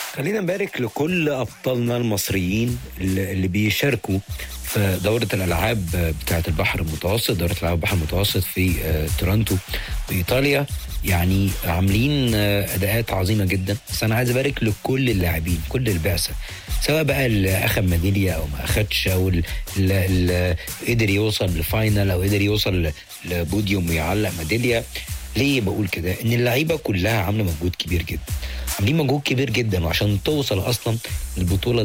خلينا نبارك لكل أبطالنا المصريين اللي بيشاركوا في دورة الألعاب بتاعة البحر المتوسط، دورة ألعاب البحر المتوسط في تورنتو بإيطاليا. يعني عاملين أداءات عظيمة جدا. بس أنا عايز أبارك لكل اللاعبين، كل البعثة، سواء بقى اللي أخذ ميدالية أو ما أخدش، أو اللي قدر يوصل للفاينل أو قدر يوصل لبوديوم ويعلق ميدالية. ليه بقول كده؟ إن اللعيبة كلها عاملة مجهود كبير جدا، عاملين مجهود كبير جدا، وعشان توصل اصلا البطوله